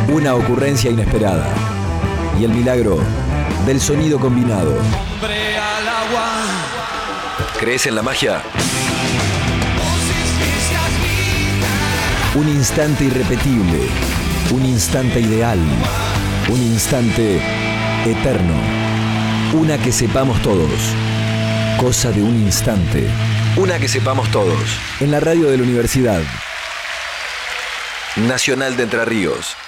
Una ocurrencia inesperada. Y el milagro del sonido combinado. ¿Crees en la magia? Un instante irrepetible. Un instante ideal. Un instante eterno. Una que sepamos todos. Cosa de un instante. Una que sepamos todos. En la radio de la Universidad Nacional de Entre Ríos.